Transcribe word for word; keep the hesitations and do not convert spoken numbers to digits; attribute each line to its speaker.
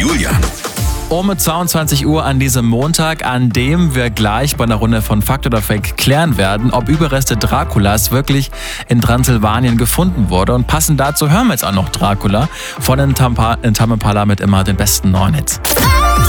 Speaker 1: Julian.
Speaker 2: Um zweiundzwanzig Uhr an diesem Montag, an dem wir gleich bei einer Runde von Fakt oder Fake klären werden, ob Überreste Draculas wirklich in Transsilvanien gefunden wurde. Und passend dazu hören wir jetzt auch noch Dracula von den Tampa, in Tame Impala mit immer den besten neuen Hits.